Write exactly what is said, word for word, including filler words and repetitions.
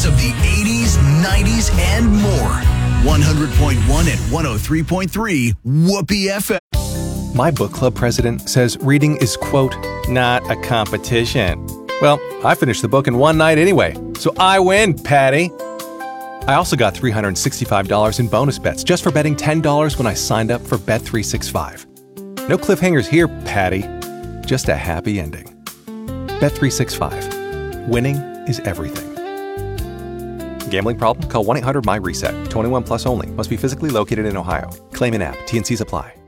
favorites of the eighties, nineties, and more. one hundred point one and one oh three point three Whoopee F M. My book club president says reading is, quote, not a competition. Well, I finished the book in one night anyway, so I win, Patty. I also got three hundred sixty-five dollars in bonus bets just for betting ten dollars when I signed up for Bet three sixty-five. No cliffhangers here, Patty. Just a happy ending. Bet three sixty-five. Winning is everything. Gambling problem? Call one eight hundred my reset. twenty-one plus only. Must be physically located in Ohio. Claim in app. T and C's apply.